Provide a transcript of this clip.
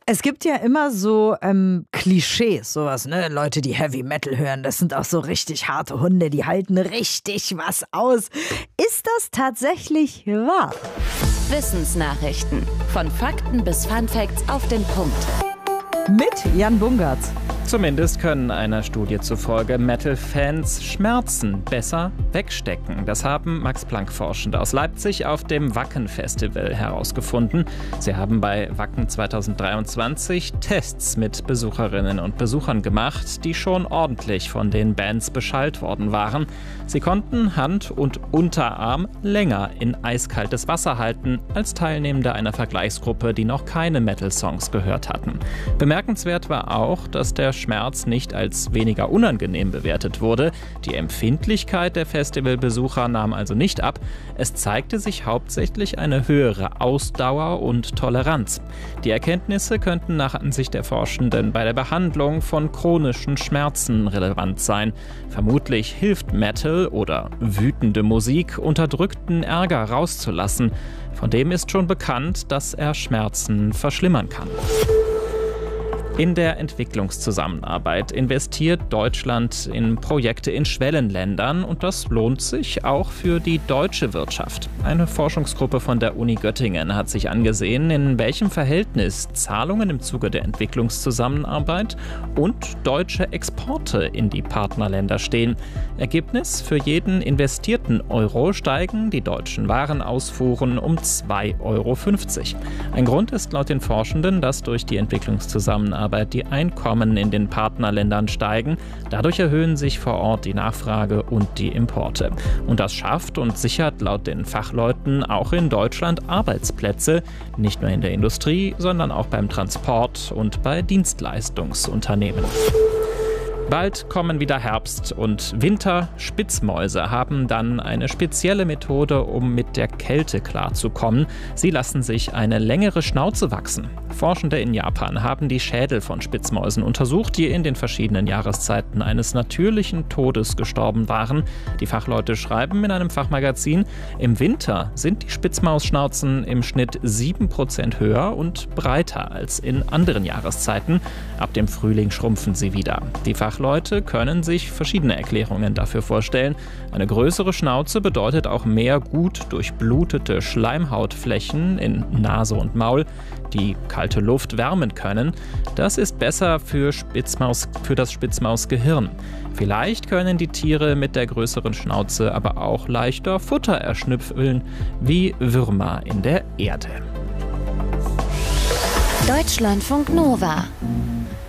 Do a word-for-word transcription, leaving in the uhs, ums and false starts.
Es gibt ja immer so ähm, Klischees, sowas, ne? Leute, die Heavy Metal hören, das sind auch so richtig harte Hunde, die halten richtig was aus. Ist das tatsächlich wahr? Wissensnachrichten. Von Fakten bis Funfacts auf den Punkt. Mit Jan Bungartz. Zumindest können einer Studie zufolge Metal-Fans Schmerzen besser wegstecken. Das haben Max-Planck-Forschende aus Leipzig auf dem Wacken-Festival herausgefunden. Sie haben bei Wacken zweitausenddreiundzwanzig Tests mit Besucherinnen und Besuchern gemacht, die schon ordentlich von den Bands beschallt worden waren. Sie konnten Hand und Unterarm länger in eiskaltes Wasser halten als Teilnehmende einer Vergleichsgruppe, die noch keine Metal-Songs gehört hatten. Bemerkenswert war auch, dass der Schmerz nicht als weniger unangenehm bewertet wurde. Die Empfindlichkeit der Festivalbesucher nahm also nicht ab. Es zeigte sich hauptsächlich eine höhere Ausdauer und Toleranz. Die Erkenntnisse könnten nach Ansicht der Forschenden bei der Behandlung von chronischen Schmerzen relevant sein. Vermutlich hilft Metal oder wütende Musik, unterdrückten Ärger rauszulassen. Von dem ist schon bekannt, dass er Schmerzen verschlimmern kann. In der Entwicklungszusammenarbeit investiert Deutschland in Projekte in Schwellenländern und das lohnt sich auch für die deutsche Wirtschaft. Eine Forschungsgruppe von der Uni Göttingen hat sich angesehen, in welchem Verhältnis Zahlungen im Zuge der Entwicklungszusammenarbeit und deutsche Exporte in die Partnerländer stehen. Ergebnis: Für jeden investierten Euro steigen die deutschen Warenausfuhren um zwei Euro fünfzig. Ein Grund ist laut den Forschenden, dass durch die Entwicklungszusammenarbeit die Einkommen in den Partnerländern steigen. Dadurch erhöhen sich vor Ort die Nachfrage und die Importe. Und das schafft und sichert laut den Fachleuten auch in Deutschland Arbeitsplätze, nicht nur in der Industrie, sondern auch beim Transport und bei Dienstleistungsunternehmen. Bald kommen wieder Herbst und Winter. Spitzmäuse haben dann eine spezielle Methode, um mit der Kälte klarzukommen. Sie lassen sich eine längere Schnauze wachsen. Forschende in Japan haben die Schädel von Spitzmäusen untersucht, die in den verschiedenen Jahreszeiten eines natürlichen Todes gestorben waren. Die Fachleute schreiben in einem Fachmagazin, im Winter sind die Spitzmausschnauzen im Schnitt sieben Prozent höher und breiter als in anderen Jahreszeiten. Ab dem Frühling schrumpfen sie wieder. Die Fachleute können sich verschiedene Erklärungen dafür vorstellen. Eine größere Schnauze bedeutet auch mehr gut durchblutete Schleimhautflächen in Nase und Maul, die kalte Luft wärmen können. Das ist besser für, Spitzmaus, für das Spitzmausgehirn. Vielleicht können die Tiere mit der größeren Schnauze aber auch leichter Futter erschnüffeln, wie Würmer in der Erde. Deutschlandfunk Nova